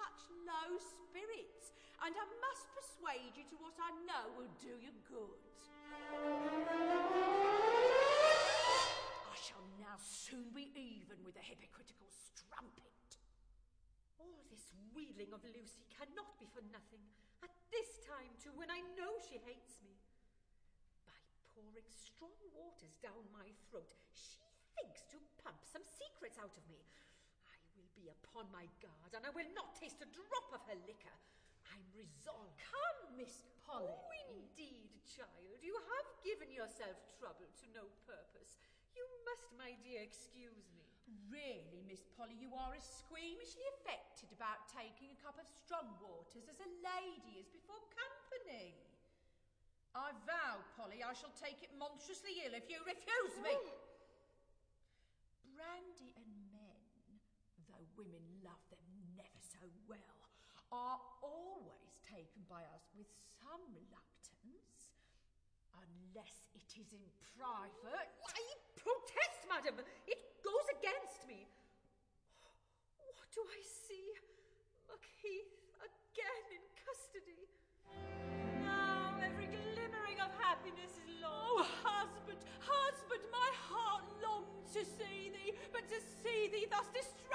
such low spirits, and I must persuade you to what I know will do you good. I shall now soon be even with the hypocritical strumpet. All this wheedling of Lucy cannot be for nothing, at this time too, when I know she hates me. By pouring strong waters down my throat, she thinks to pump some secrets out of me. I will be upon my guard, and I will not taste a drop of her liquor. I'm resolved. Come, Miss Polly. Oh, indeed, child, you have given yourself trouble to no purpose. You must, my dear, excuse me. Really, Miss Polly, you are as squeamishly affected about taking a cup of strong waters as a lady is before company. I vow, Polly, I shall take it monstrously ill if you refuse me. Brandy and men, though women love them never so well, are always taken by us with some reluctance, unless it is in private. I protest, madam, it goes against me. What do I see? Macheath again in custody. Now every glimmering of happiness is lost. Oh, husband, husband, my heart longs to see thee, but to see thee thus distressed